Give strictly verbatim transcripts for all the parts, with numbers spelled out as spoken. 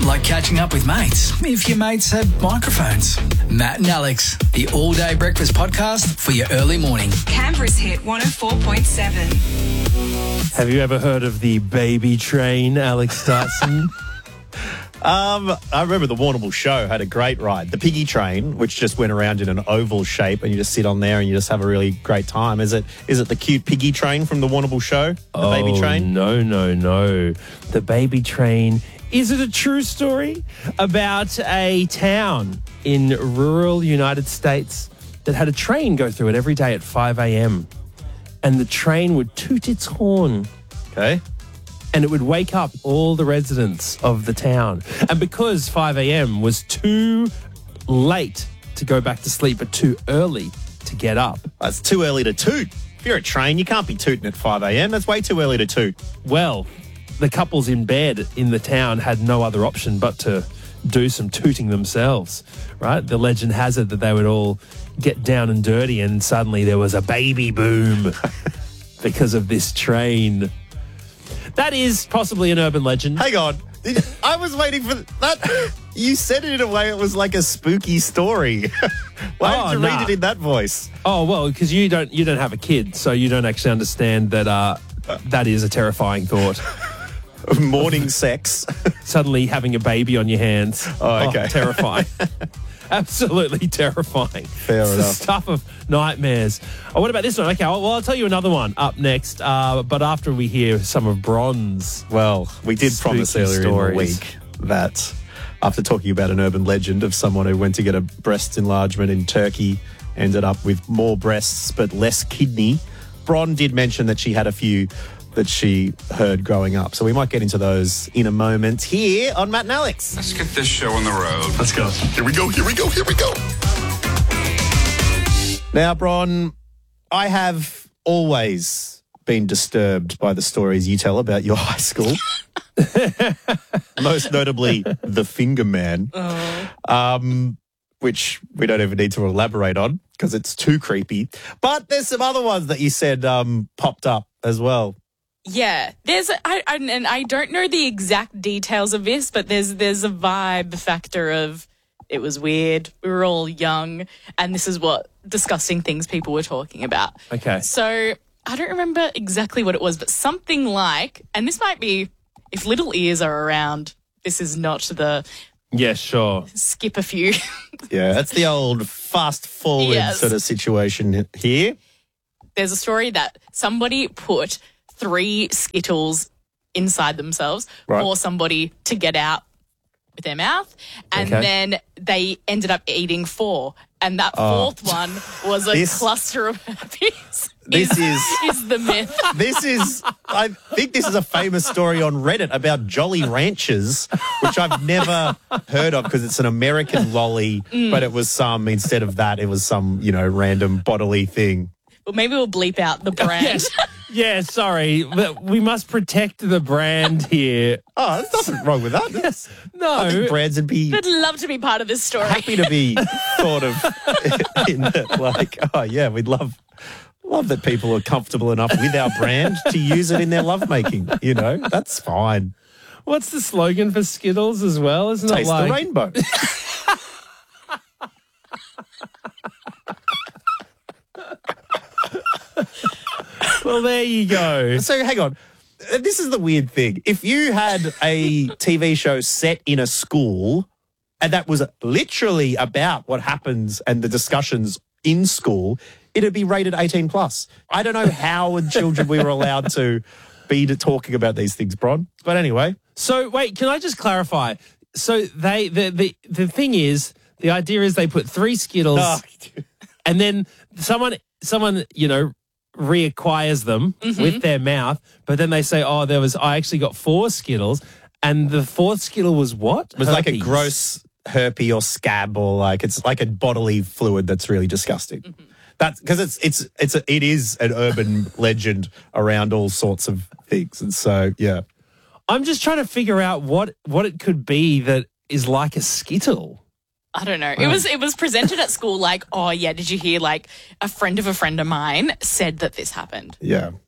like catching up with mates, if your mates had microphones. Matt and Alex, the all-day breakfast podcast for your early morning. Canberra's hit one oh four point seven. Have you ever heard of the baby train, Alex Dyson? Um, I remember the Warrnambool show had a great ride. The piggy train, which just went around in an oval shape and you just sit on there and you just have a really great time. Is it is it the cute piggy train from the Warrnambool show? The oh, baby train? No, no, no. The baby train. Is it a true story about a town in rural United States that had a train go through it every day at five a.m. and the train would toot its horn. Okay. And it would wake up all the residents of the town. And because five a.m. was too late to go back to sleep, but too early to get up. That's too early to toot. If you're a train, you can't be tooting at five a.m. That's way too early to toot. Well, the couples in bed in the town had no other option but to do some tooting themselves, right? The legend has it that they would all get down and dirty and suddenly there was a baby boom because of this train. That is possibly an urban legend. Hang on. I was waiting for that. You said it in a way it was like a spooky story. Why Oh, did you nah. read it in that voice? Oh, well, because you don't you don't have a kid, so you don't actually understand that uh, that is a terrifying thought. Morning sex. Suddenly having a baby on your hands. Oh, okay. Terrifying. Absolutely terrifying. Fair it's enough. the stuff of nightmares. Oh, what about this one? Okay, well, well, I'll tell you another one up next, uh, but after we hear some of Bron's. Well, we did promise Spooky earlier stories. in the week that after talking about an urban legend of someone who went to get a breast enlargement in Turkey, ended up with more breasts but less kidney, Bron did mention that she had a few that she heard growing up. So we might get into those in a moment here on Matt and Alex. Let's get this show on the road. Let's go. Here we go, here we go, here we go. Now, Bron, I have always been disturbed by the stories you tell about your high school. Most notably, the Finger Man, um, which we don't even need to elaborate on because it's too creepy. But there's some other ones that you said um, popped up as well. Yeah, there's a, I, I and I don't know the exact details of this, but there's there's a vibe factor of it was weird. We were all young, and this is what disgusting things people were talking about. Okay. So I don't remember exactly what it was, but something like, and this might be if little ears are around. This is not the Yeah, sure. skip a few. Yeah, that's the old fast forward Yes. sort of situation here. There's a story that somebody put three Skittles inside themselves Right. for somebody to get out with their mouth. And Okay. then they ended up eating four. And that Oh. fourth one was a This- cluster of herpes. This is- is the myth. This is, I think this is a famous story on Reddit about Jolly Ranchers, which I've never heard of because it's an American lolly, but it was some, instead of that, it was some, you know, random bodily thing. Well, maybe we'll bleep out the brand. Yes. Yeah, sorry, but we must protect the brand here. Oh, there's nothing wrong with that. That's- I think No. brands would be I'd love to be part of this story. happy to be thought of in the, like, oh yeah, we'd love love that people are comfortable enough with our brand to use it in their lovemaking. You know, that's fine. What's the slogan for Skittles as well? Isn't Taste it like the rainbow. Well, there you go. So hang on. Uh, This is the weird thing. If you had a T V show set in a school and that was literally about what happens and the discussions in school, it'd be rated eighteen plus. I don't know how in children we were allowed to be to talking about these things, Bron. But anyway. So wait, can I just clarify? So they the the, the thing is, the idea is they put three Skittles Oh, and then someone someone, you know, reacquires them with their mouth, but then they say, oh, there was I actually got four Skittles, and the fourth Skittle was what? it was like a Herpes. gross herpes or scab, or like it's like a bodily fluid that's really disgusting. Mm-hmm. That's because it's it's it's a, it is an urban legend around all sorts of things, and so yeah. I'm just trying to figure out what what it could be that is like a Skittle. I don't know. It was it was presented at school like, oh yeah, did you hear like a friend of a friend of mine said that this happened. Yeah.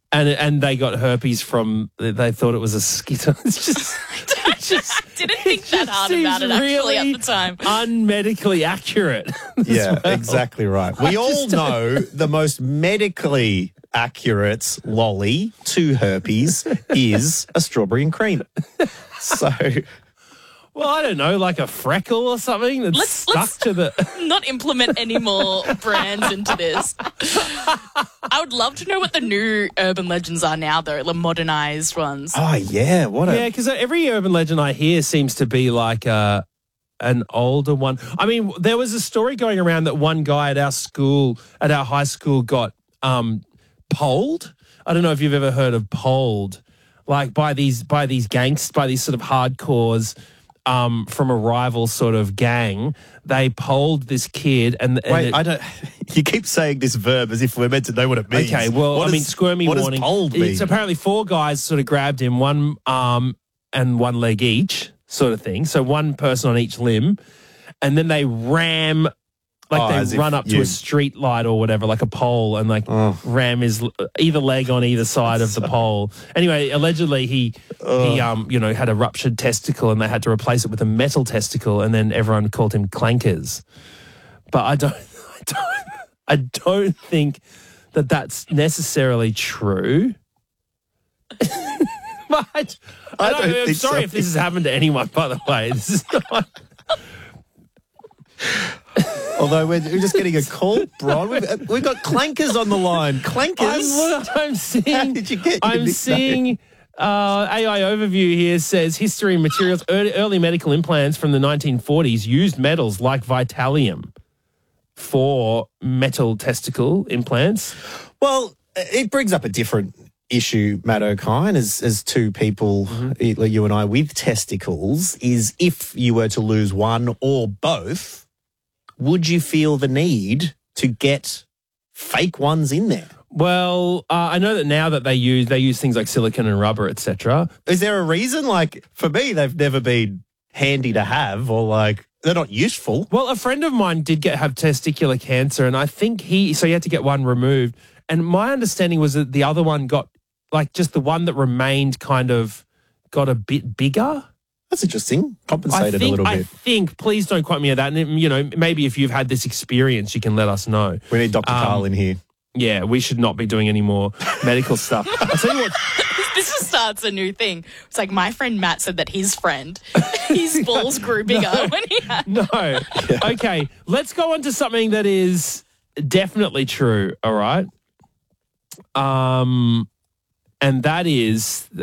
and and they got herpes from. They thought it was a skittle. It's just. It's just I didn't think it that just hard about it seems actually really at the time. Unmedically accurate. as Yeah, well. exactly right. We all just don't- know the most medically accurate lolly to herpes is a strawberry and cream. So, Well, I don't know, like a freckle or something that's Let's- stuck let's- to the. Not implement any more brands into this. I would love to know what the new urban legends are now, though, the modernized ones. oh yeah, what a Yeah, because every urban legend I hear seems to be like a, an older one. I mean, there was a story going around that one guy at our school, at our high school, got um, polled. I don't know if you've ever heard of polled, like by these by these gangs, by these sort of hardcores um, from a rival sort of gang. They polled this kid, and, and Wait, it- I don't. You keep saying this verb as if we're meant to know what it means. Okay, well, What I mean, does- squirmy what warning. Does polled mean? It's apparently four guys sort of grabbed him, one arm and one leg each, sort of thing. So one person on each limb, and then they ram, like Oh, as they if run up to you- a street light or whatever, like a pole, and like Oh. ram his either leg on either side of the pole. Anyway, allegedly he he um you know had a ruptured testicle, and they had to replace it with a metal testicle, and then everyone called him Clankers. But I don't, I don't, I don't think that that's necessarily true. but I, I don't, don't I'm think sorry so. if this has happened to anyone, by the way. This is not. Although we're, we're just getting a call, Bron. We've, we've got clankers on the line. Clankers. I'm, I'm seeing. How did you get your I'm nickname? seeing. Uh, A I overview here says history and materials. Early, early medical implants from the nineteen forties used metals like Vitalium for metal testicle implants. Well, it brings up a different issue, Matt O'Kine, as, as two people, Mm-hmm. you and I, with testicles, is if you were to lose one or both, would you feel the need to get fake ones in there? Well, uh, I know that now that they use they use things like silicon and rubber, et cetera. Is there a reason? Like, for me, they've never been handy to have, or like, they're not useful. Well, a friend of mine did get have testicular cancer, and I think he so he had to get one removed. And my understanding was that the other one got like just the one that remained kind of got a bit bigger. That's interesting. I Compensated think, a little I bit. think, please don't quote me on that. And, you know, maybe if you've had this experience, you can let us know. We need Doctor Um, Carl in here. Yeah, we should not be doing any more medical stuff. I'll tell you what. This just starts a new thing. It's like my friend Matt said that his friend, his balls grew bigger when he had. No. Okay, let's go on to something that is definitely true, all right? Um, and that is